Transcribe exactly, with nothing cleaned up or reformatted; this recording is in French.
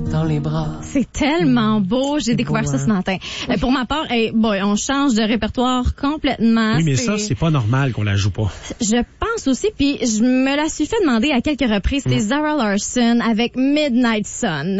dans les bras. C'est tellement beau. J'ai découvert beau, ça hein? ce matin. Euh, pour ma part, hey, boy, on change de répertoire complètement. Oui, mais c'est... ça, c'est pas normal qu'on la joue pas. Je pense aussi, puis je me la suis fait demander à quelques reprises, c'était Zara Larsson avec Midnight Sun.